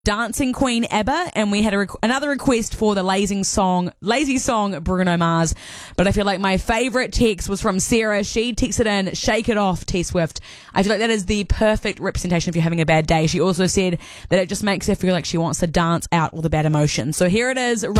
Dancing Queen ABBA, and we had another request for the lazy song Bruno Mars. But I feel like my favourite text was from Sarah. She texted in, "Shake It Off, T Swift." I feel like that is the perfect representation if you're having a bad day. She also said that it just makes her feel like she wants to dance out all the bad emotions. So here it is.